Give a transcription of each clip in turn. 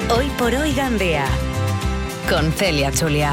Hoy por hoy Gandea, con Celia Julià.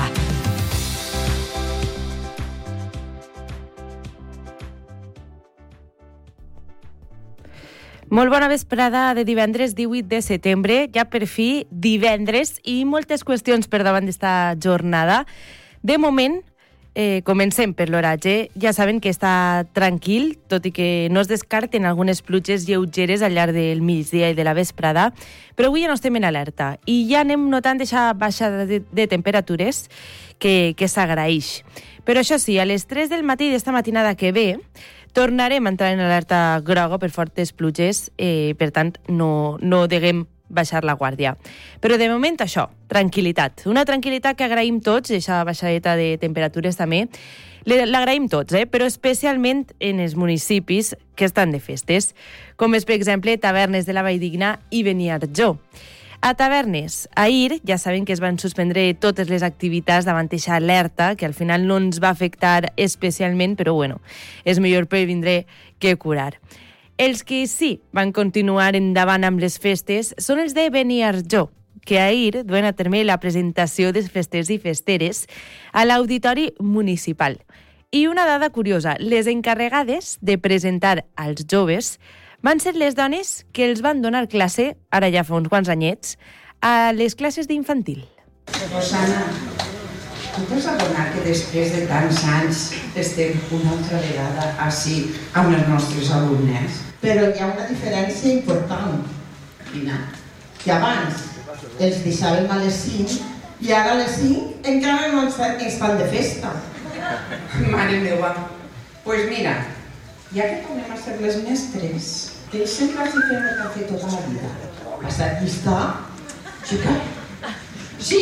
Molt bona vesprada de divendres 18 de setembre, ja per fi divendres i moltes qüestions per davant d'esta jornada. De moment, comencem per l'oratge. Ja saben que està tranquil, tot i que no es descarten algunes pluges lleugeres al llarg del migdia i de la vesprada, però avui ja no estem en alerta i ja anem notant aquesta baixada de temperatures que s'agraeix. Però això sí, a les 3 del matí d'esta matinada que ve, tornarem a entrar en alerta groga per fortes pluges, per tant, no deguem baixar la guàrdia. Però de moment això, tranquil·litat. Una tranquil·litat que agraïm tots, aquesta baixadeta de temperatures també, l'agraïm tots, però especialment en els municipis que estan de festes, com és, per exemple, Tavernes de la Valldigna i Beniarjó. A Tavernes, ahir ja saben que es van suspendre totes les activitats davant aquesta alerta, que al final no ens va afectar especialment, però bueno, és millor previndre que curar. Els que sí van continuar endavant amb les festes són els de Beniarjó, que ahir duen a terme la presentació dels festers i festeres a l'Auditori Municipal. I una dada curiosa, les encarregades de presentar als joves van ser les dones que els van donar classe, ara ja fa uns quants anyets, a les classes d'infantil. Rosana, tu t'has adonat que després de tants anys estem una altra vegada així amb els nostres alumnes? Però hi ha una diferència important. Quina? Que abans els deixàvem a les 5 i ara a les 5 encara no estan de festa. Mare meva, pues mira, ja que tornem a ser les mestres, ells sempre els fem el que han fet tota la vida. Passar llista? Xica? Sí,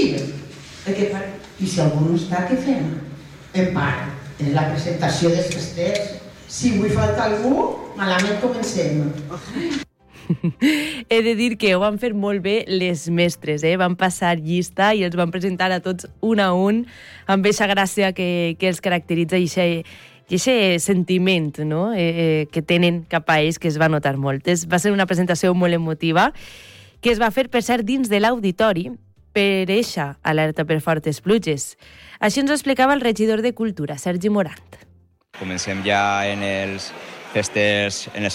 i si algú no està, què fem? En part, en la presentació dels festers. Si vull faltar algú, malament comencem. He de dir que ho van fer molt bé les mestres, van passar llista i els van presentar a tots un a un amb aquesta gràcia que els caracteritza i aquest sentiment, no? Que tenen cap a ells, que es va notar molt. Va ser una presentació molt emotiva que es va fer, per cert, dins de l'auditori per eixa alerta per fortes pluges. Així ens ho explicava el regidor de Cultura, Sergi Morant. Comencem ja en els festers, en el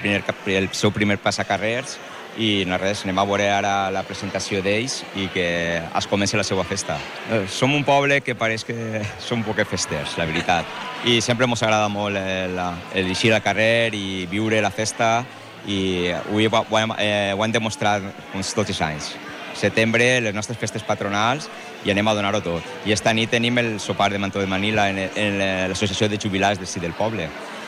seu primer passacarrers i res, anem a veure ara la presentació d'ells i que es comença la seva festa. Som un poble que pareix que som poc festers, la veritat. I sempre ens agrada molt el eixir al carrer i viure la festa i avui ho hem demostrat tots els anys. Setembre, les nostres festes patronals, i anem a donar-ho tot. I esta nit tenim el sopar de Mantó de Manila en l'associació de jubilats del poble.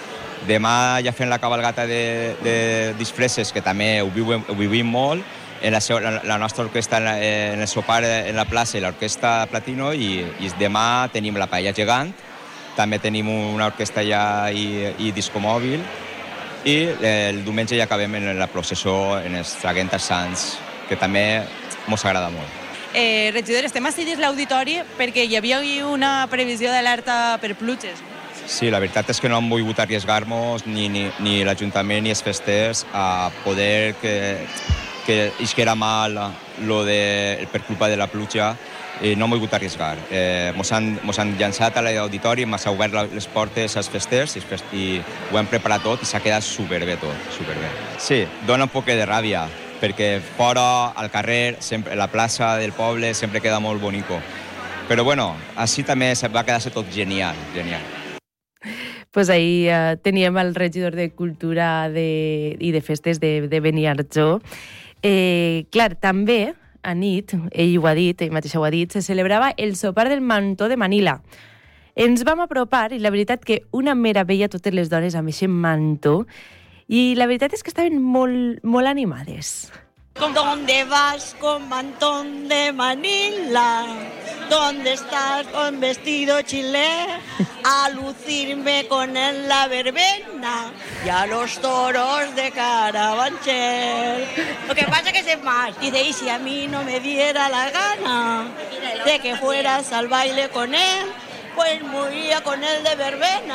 Demà ja fem la cabalgata de disfresses, que també ho vivim molt, en la nostra orquestra en el sopar en la plaça i l'orquestra Platino, i demà tenim la paella gegant, també tenim una orquestra ja i disco mòbil, i el diumenge ja acabem en la processó en els Traguentas Sants, que també ens agrada molt. Regidor, estem així dins l'auditori perquè hi havia una previsió d'alerta per pluges. Sí, la veritat és que no hem volgut arriesgar-nos ni l'Ajuntament ni els festers a poder que isquera mal per culpa de la pluja, no hem volgut arriesgar. Ens han llançat a l'auditori, ens han obert les portes als festers i ho hem preparat tot i s'ha quedat superbé tot, superbé. Sí, dona un poc de ràbia, perquè fora, al carrer, sempre, la plaça del poble sempre queda molt bonico. Però bueno, així també va quedar-se tot genial, genial. Pues ahí teníem el regidor de Cultura i de Festes de Beniarjó. Clar, també a nit, ell ho ha dit, ell mateix ho ha dit, se celebrava el sopar del Mantó de Manila. Ens vam apropar i la veritat que una meravella totes les dones amb aquest mantó, i la veritat és que estaven molt animades. ¿Dónde vas con mantón de Manila? ¿Dónde estás con vestido chilé? A lucirme con él la verbena y a los toros de Carabanchel. Lo que pasa que sé más. Dice, y si a mí no me diera la gana de que fueras al baile con él, pues moría con él de verbena.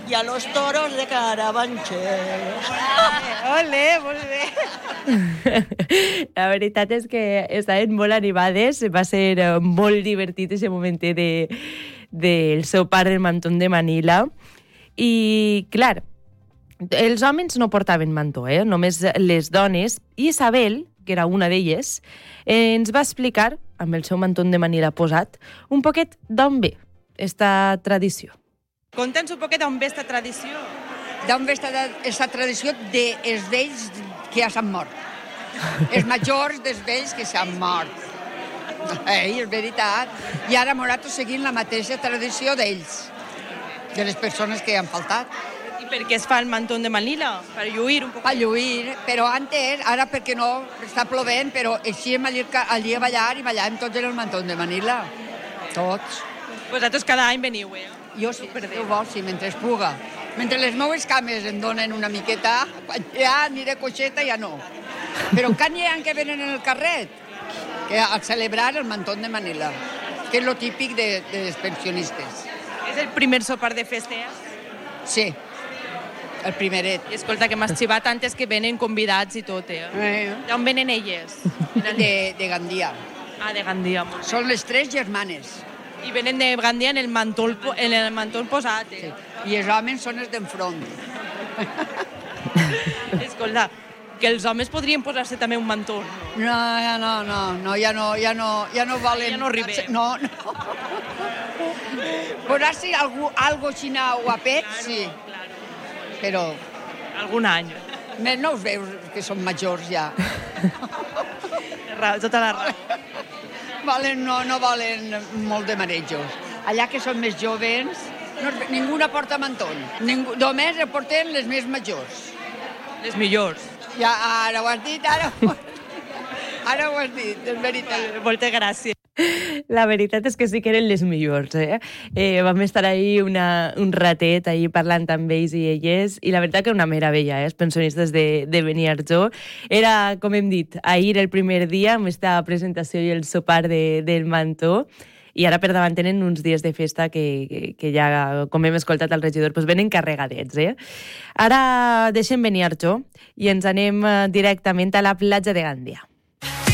y a los toros de Carabanchel. Ole, molt bé. La veritat és que estaven molt animades, va ser molt divertit aquest momentet del sopar del mantón de Manila. I, clar, els homes no portaven mantó, només les dones. I Isabel, que era una d'elles, ens va explicar, amb el seu mantón de Manila posat, un poquet d'on ve esta tradició. Conta'ns un poquet d'on ve esta tradició. D'on ve aquesta tradició dels vells que ja s'han mort. Els majors dels vells que s'han mort. És veritat. I ara nosaltres seguim la mateixa tradició d'ells, de les persones que han faltat. I per què es fa el mantón de Manila? Per lluir un poc? Per lluir, però antes, ara perquè no està plovent, però eixíem allí a ballar i ballàvem tots en el mantón de Manila. Tots. Vosaltres cada any veniu, Jo sí, jo vol, sí, mentre es puga. Mentre les meves cames em donen una miqueta, quan ja aniré coixeta ja no. Però quan hi ha que venen en el carret, que a celebrar el mantón de Manila, que és lo típic dels pensionistes. És el primer sopar de festa? Sí, el primeret. I escolta, que m'has xivat antes que venen convidats i tot, D'on venen elles? De Gandia. Ah, de Gandia. Són les 3 germanes. I venen de Gandia en el mantó posat, Sí. I els homes són els d'enfront. Escolta, que els homes podrien posar-se també un mantó, no? No, ja no volen... Ja no arribem. No. Posar-se algo xina guapet, sí. Però... Algun any. No us veus que són majors ja. Tota la raó. No volen molt de marejos. Allà que són més jovens, ningú no porta mantón. Només el porten les més majors. Les millors. Ja, ara ho has dit, ara ho has dit, és veritat. Moltes gràcies. La veritat és que sí que eren les millors, vam estar ahí un ratet ahí parlant amb ells i elles, i la veritat que era una meravella, els pensionistes de Beniarjó. Era, com hem dit, ahir el primer dia, amb esta presentació i el sopar del mantó, i ara per davant tenen uns dies de festa que ja, com hem escoltat al regidor, doncs venen carregadets. Ara deixem Beniarjó i ens anem directament a la platja de Gandia.